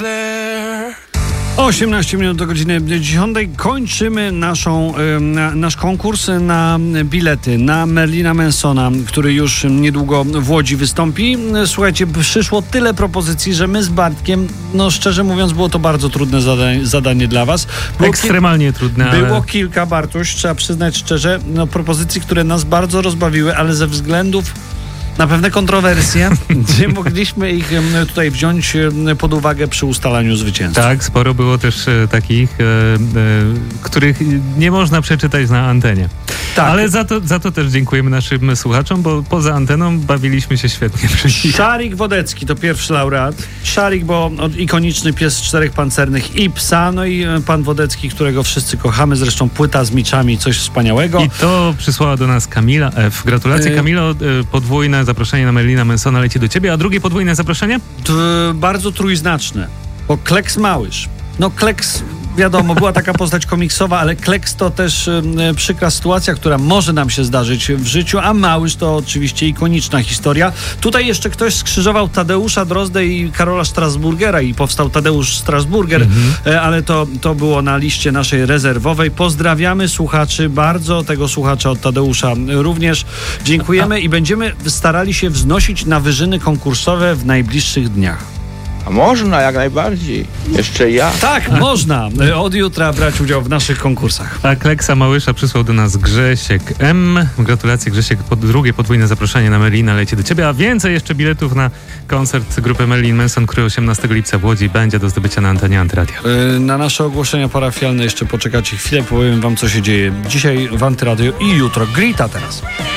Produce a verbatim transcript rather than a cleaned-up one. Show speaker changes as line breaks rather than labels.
osiemnaście minut do godziny dziesiątej. Kończymy naszą, na, nasz konkurs na bilety na Marilina Mansona, który już niedługo w Łodzi wystąpi. Słuchajcie, przyszło tyle propozycji, że my z Bartkiem, no szczerze mówiąc, było to bardzo trudne zadanie, zadanie dla was. Było
Ekstremalnie
ki-
trudne.
Było
ale...
kilka, Bartuś, trzeba przyznać szczerze, no, propozycji, które nas bardzo rozbawiły, ale ze względów na pewne kontrowersje, gdzie mogliśmy ich tutaj wziąć pod uwagę przy ustalaniu zwycięzców.
Tak, sporo było też e, takich, e, e, których nie można przeczytać na antenie.
Tak.
Ale za to, za to też dziękujemy naszym słuchaczom, bo poza anteną bawiliśmy się świetnie.
Szarik Wodecki to pierwszy laureat. Szarik, bo ikoniczny pies czterech pancernych i psa, no i pan Wodecki, którego wszyscy kochamy, zresztą płyta z miczami, coś wspaniałego.
I to przysłała do nas Kamila F. Gratulacje, Kamilo, podwójne zaproszenie na Marilina Mansona leci do ciebie, a drugie podwójne zaproszenie?
To bardzo trójznaczne, bo Kleks Małysz. No Kleks, wiadomo, była taka postać komiksowa, ale Kleks to też y, przykra sytuacja, która może nam się zdarzyć w życiu, a Małysz to oczywiście ikoniczna historia. Tutaj jeszcze ktoś skrzyżował Tadeusza Drozdę i Karola Strasburgera i powstał Tadeusz Strasburger, mhm. y, ale to, to było na liście naszej rezerwowej. Pozdrawiamy słuchaczy, bardzo tego słuchacza od Tadeusza również dziękujemy a. i będziemy starali się wznosić na wyżyny konkursowe w najbliższych dniach.
A można, jak najbardziej. Jeszcze ja.
Tak, można od jutra brać udział w naszych konkursach.
A Kleksa Małysza przysłał do nas Grzesiek M. Gratulacje, Grzesiek, pod drugie podwójne zaproszenie na Marilina leci do ciebie, a więcej jeszcze biletów na koncert grupy Marilyn Manson, który osiemnastego lipca w Łodzi będzie do zdobycia na antenie Antyradia.
Yy, na nasze ogłoszenia parafialne jeszcze poczekacie chwilę, powiem wam, co się dzieje dzisiaj w Antyradio i jutro. Grita teraz.